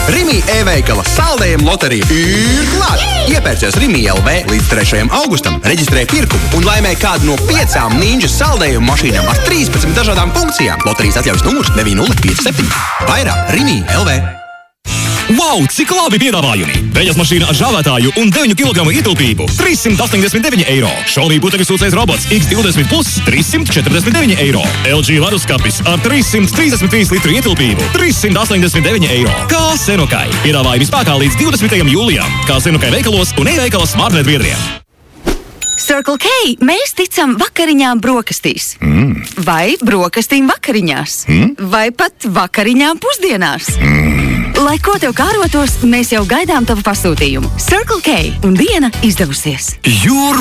Rimi e-veikala saldējuma loterija ir klāt! Iepērcies Rimi LV līdz 3. augustam, reģistrē pirkumu un laimē kādu no 5 Ninja saldējuma mašīnām ar 13 dažādām funkcijām. Loterijas atļaujas numurs 9057. Vairāk Rimi LV. Wow, cik labi piedāvājumi! Veļas mašīna ar žāvētāju un 9 kg ietilpību – 389 eiro. Šaulī putekļu sūcējs robots X20 Plus – 349 eiro. LG leduskapis ar 333 litru ietilpību – 389 eiro. Kā Senokai. Piedāvājumi spēkā līdz 20. jūlijam. Kā Senokai veikalos un e-veikala smartnet biedriem. Circle K mēs ticam vakariņām brokastīs. Vai brokastīm vakariņās. Vai pat vakariņām pusdienās. Lai ko tev kārotos, mēs jau gaidām tavu pasūtījumu. Circle K un diena izdevusies.